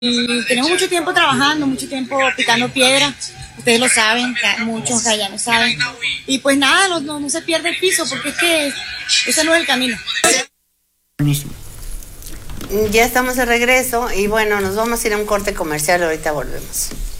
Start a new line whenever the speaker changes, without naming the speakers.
Y tenemos mucho tiempo trabajando, mucho tiempo picando piedra. Ustedes lo saben, muchos allá no saben. Y pues nada, no se pierde el piso porque es que ese no es el camino.
Ya estamos de regreso y bueno, nos vamos a ir a un corte comercial, ahorita volvemos.